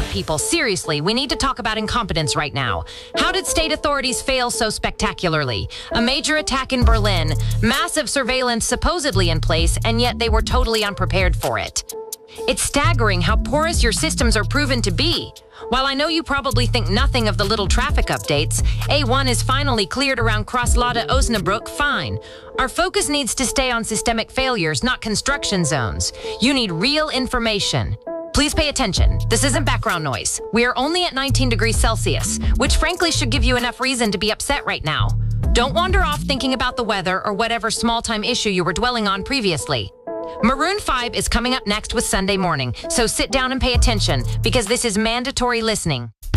people, seriously, we need to talk about incompetence right now. How did state authorities fail so spectacularly? A major attack in Berlin, massive surveillance supposedly in place, and yet they were totally unprepared for it. It's staggering how porous your systems are proven to be. While I know you probably think nothing of the little traffic updates, A1 is finally cleared around Krasslade Osnabrück, fine. Our focus needs to stay on systemic failures, not construction zones. You need real information. Please pay attention. This isn't background noise. We are only at 19 degrees Celsius, which frankly should give you enough reason to be upset right now. Don't wander off thinking about the weather or whatever small-time issue you were dwelling on previously. Maroon 5 is coming up next with Sunday Morning, so sit down and pay attention because this is mandatory listening.